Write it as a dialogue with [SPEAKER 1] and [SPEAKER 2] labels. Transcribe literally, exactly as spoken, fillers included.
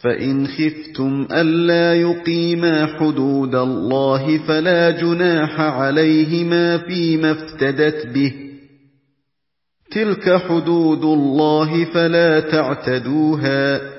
[SPEAKER 1] فإن خفتم ألا يقيما حدود الله فلا جناح عليهما فيما افتدت به، تلك حدود الله فلا تعتدوها،